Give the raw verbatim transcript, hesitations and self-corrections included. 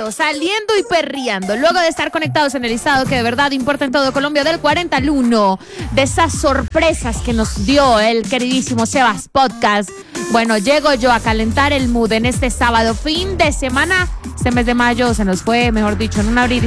listado, saliendo y perreando, luego de estar conectados en el listado que de verdad importa en todo Colombia del cuarenta al uno, de esas sorpresas que nos dio el queridísimo Sebas Podcast. Bueno, llego yo a calentar el mood en este sábado, fin de semana. Este mes de mayo se nos fue, mejor dicho, en un abrir